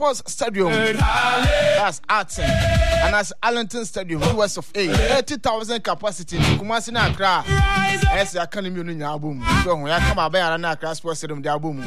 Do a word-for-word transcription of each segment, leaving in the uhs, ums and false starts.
Sports Stadium. That's Arten. And that's Arlington Stadium, U S of A. eighty thousand capacity. Kumasi na Accra. Yes, I can't even know album. So when I come out there and Accra Sports Stadium, the album.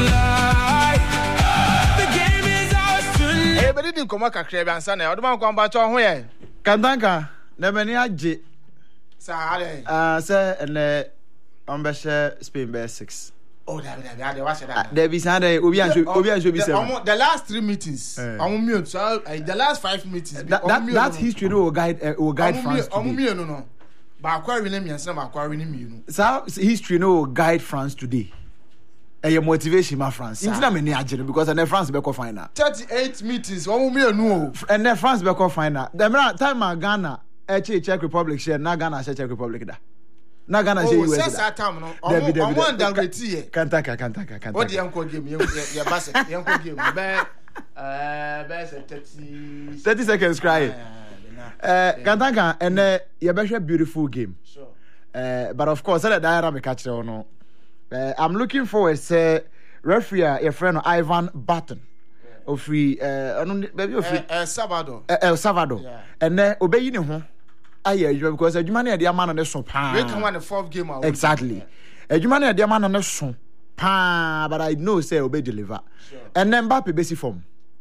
Hey, but didn't come back a crab and son. I don't want to come back to where. Kantanka, never near J. Sir, uh, sir, and uh, Ambassador Spain Bear six. Oh, that that was that. There be Sunday, Obian should be seven. The last three meetings, I'm mute. So the last five meetings, that that history will guide will guide France. I'm mute, no, no. But acquiring me and some acquiring me. So history no guide France today. And your motivation, my France. It's not many agenda because and France be final. thirty-eight meetings, one million no. And then France be final. The time Ghana, Czech Republic share, na Ghana share Czech Republic da. Na Ghana share U S. Oh, time no. On one down rate here. Kantaka, Kantaka, Kantaka. What the uncle game? Your your bass, your uncle game. Uh, bass thirty. thirty seconds cry. Uh, Kantaka, and uh, you be a beautiful game. Sure. Uh, but of course, that I am catch or no. Uh, I'm looking forward to referee your friend Ivan Barton of free uh maybe of free El Salvador El Salvador and then obey you know aye because you man dey man on the so pa we can win the fourth game out exactly you man dey man on the so pa but I know say obey deliver and then Mbappe basic form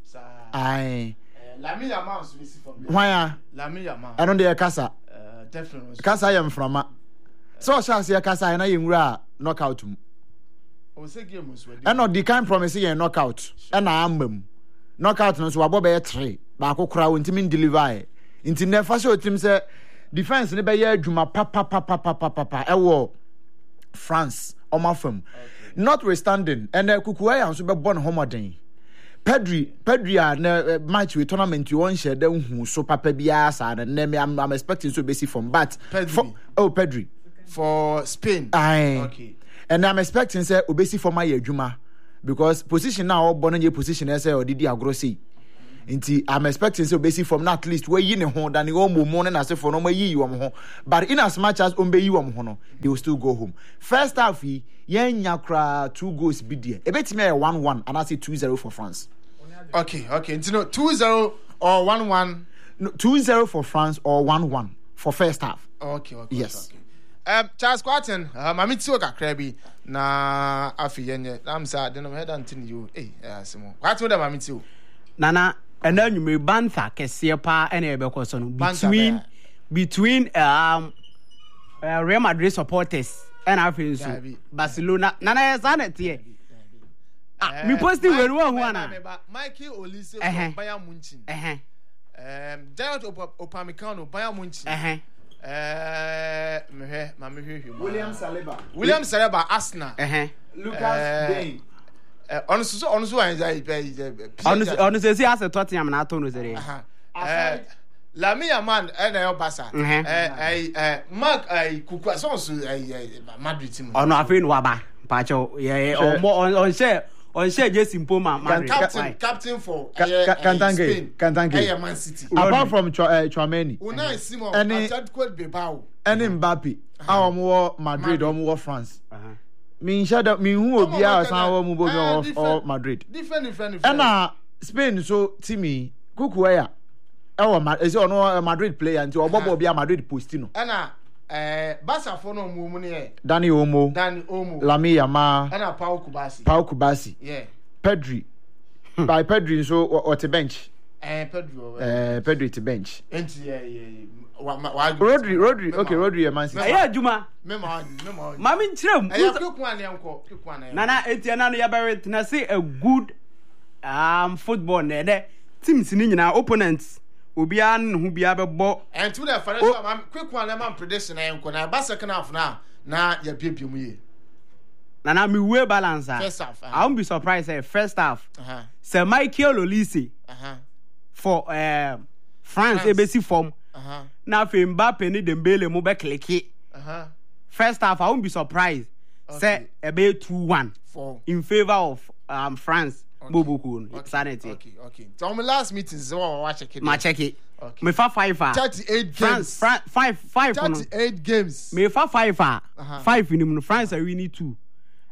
aye Lamine Yamal basic form why Lamine Yamal I don't dey casa definitely casa am from so shall say casa na yinwura knockout mu o say game was ready and not the kind promise you knockout and I am knockout no so abo be three ba akokora won deliver inti na fa so tim say defense ne be ya adwuma pa pa pa pa pa pa pa e wo France o ma fam notwithstanding and kukuwa ya so be born homoden Pedri Pedri a na match with tournament you won share dem hu so papa bia sa na me I'm, I'm expecting so basic from but Pedri. Oh Pedri for Spain. Aye. Okay. And I'm expecting say obesi for my adwuma because position now born your position say odidi agrosi. Nti I'm expecting say obesi from not at least where you ne ho than you mo mo na say for no yi you am ho. But in as much as ombe you am ho no, they will still go home. First half yi yen nyakra two goals be there. E betime one one and I say two zero for France. Okay, okay. Nti no two zero or one one. No, two zero for France or one one for first half. Okay, okay. Yes. Okay. Um, Charles Quarton, um, I'm into a crabby na afiyenye. I'm sad. Then I'm head until you. Hey, yeah, Simon. What would I'm into? Nana, and then you may bantha Kessia and Ebecoson between between um uh, Real Madrid supporters and I feel so Barcelona. Nana is on it here. Ah, me posting where one one. Mikey Olise from Bayern Munich. Eh Um, Gerald Upamecano, Bayern Munich. eh. Uh, William Saliba. William Saliba, Arsenal. Eh. Lucas Digne. Honestly, honestly, honestly, honestly, see as a Tottenham na to no say. Uh, Lamine Yamal and El Barca. Eh, eh, Mark, eh, Kuku, so so, eh, Madrid team. Oh no, I feel waba. Pacho, yeah, or more on on share. On share just simple man. Captain, captain for Kantange, Kantange. Man City. Apart from Chouameni, Unai Simon, Any- Atletico Bilbao. and Mbappe, our more Madrid or more France. Me shada me who obi a san wo mu bo or Madrid. Different, different, different. And na Spain so Timmy Kukuya. E wo is ono Madrid player until obobo obi a Madrid postino. And na eh Barca for no mu mu ne. Dani Olmo, Dani Olmo. Lamine Yamal, And na Pau Kubasi. Pau Kubasi, Yeah. Pedri. By Pedri so or to bench. Eh Pedro. Eh Pedri to bench. Enti yeah yeah. Wa wa. Rodri, Rodri, okay, Rodri Man City. Yeah, Juma. Memo, memo. Mami nchirem. Eh quick one yanko, quick one. Nana etiana no yabaret na say a good um football na de teams ni nyina opponents obi an hu bia bebo And to the financial man quick one man prediction yanko na ba second half na na ya piepie mu ye. Nana me we balance. First half. I won't be surprised eh first half. Uh-huh. Sir Michael Olise Uh-huh. for uh, France France. ebesi form. Uh-huh. Na fe Mbappe ni Dembele mo be click. Uh-huh. First half I won't be surprised. Okay. Say ebe two one Four. in favor of um France. Okay. Bobo Okay. sanity. Okay, okay. So my last meeting is what watch it. Ma check it. Okay. Me fa five ah. thirty-eight France games. Fran- five five no. thirty-eight games. Me fa five ah. Uh-huh. Five in him France are winning two.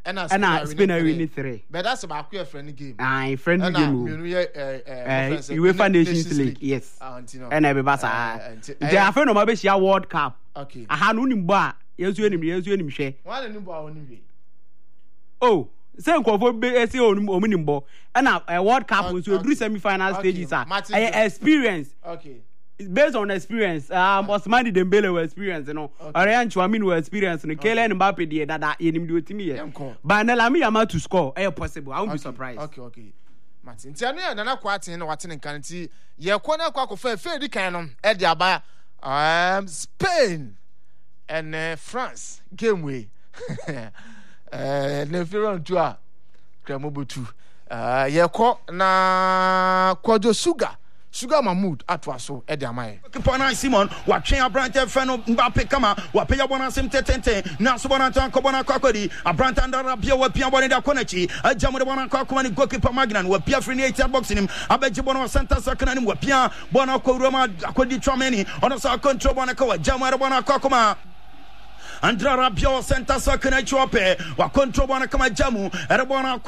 and a spinner winning three. But that's about queer friendly game. I friendly game. UEFA Nations League, yes. And everybody, they are friend of my best World Cup. Okay. I had no bar. Yes, you any, yes, you any share. One new bar only. Oh, same for B S O minimum ball. And a World Cup was your three semi final stages. Experience. Okay. It's based on experience. Um, Ousmane Dembele will experience, you know. Ariane Chouamini will experience. And Kylian Mbappe did that. You need to do me. But Nelami Yama to score. Are possible? I won't be surprised. Okay, okay. Martin, tell me, Nana Quatin, what's in Canty. Ye corner quack for fair canon. Ediaba, um, Spain and uh, France. Game way. Uh, Nefiron Tua, Kramobutu. Uh, ye call na Quajo Sugar. Sugar Mahmoud atwaso e de amaye Kipona Simon watwen abrante feno Mbappe kama wapeya bona sim tetente na so bona tan ko bona kwakodi abrante andara bia wa bia bona da konachi ajamu de bona kwakoma ni goalkeeper Magnan wa bia free eight box nim abeji bona center sakana nim wa bia bona ko roma akodi twameni ono so control bona ka wa jamu de bona kwakoma Andra Rabiot center sakana chwope wa control bona kama jamu e bona